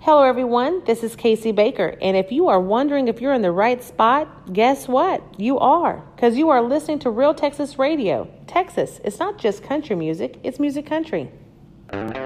Hello, everyone. This is Casey Baker. And if you are wondering if you're in the right spot, guess what? You are, because you are listening to Real Texas Radio. Texas, it's not just country music, it's music country.